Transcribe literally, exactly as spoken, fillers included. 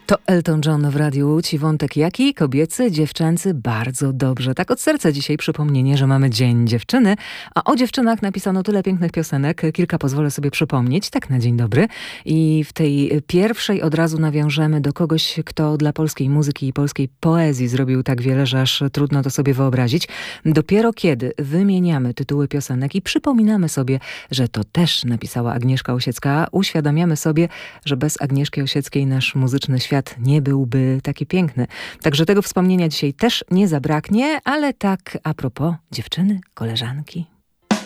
To Elton John w Radiu Łódź i wątek jaki? Kobiecy, dziewczęcy, bardzo dobrze. Tak od serca dzisiaj przypomnienie, że mamy Dzień Dziewczyny, a o dziewczynach napisano tyle pięknych piosenek. Kilka pozwolę sobie przypomnieć, tak na dzień dobry. I w tej pierwszej od razu nawiążemy do kogoś, kto dla polskiej muzyki i polskiej poezji zrobił tak wiele, że aż trudno to sobie wyobrazić. Dopiero kiedy wymieniamy tytuły piosenek i przypominamy sobie, że to też napisała Agnieszka Osiecka, uświadamiamy sobie, że bez Agnieszki Osieckiej nasz muzyczny świat nie byłby taki piękny. Także tego wspomnienia dzisiaj też nie zabraknie, ale tak a propos dziewczyny, koleżanki.